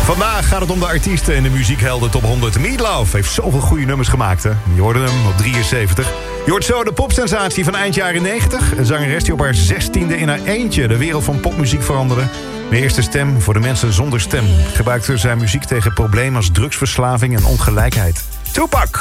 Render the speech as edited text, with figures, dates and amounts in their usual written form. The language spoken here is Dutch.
Vandaag gaat het om de artiesten in de muziekhelden top 100. Meatloaf heeft zoveel goede nummers gemaakt, hè? Je hoorde hem op 73. Je hoort zo de popsensatie van eind jaren 90. Een zangeres die op haar 16e in haar eentje de wereld van popmuziek veranderde. De eerste stem voor de mensen zonder stem. Gebruikte zijn muziek tegen problemen als drugsverslaving en ongelijkheid. Tupac!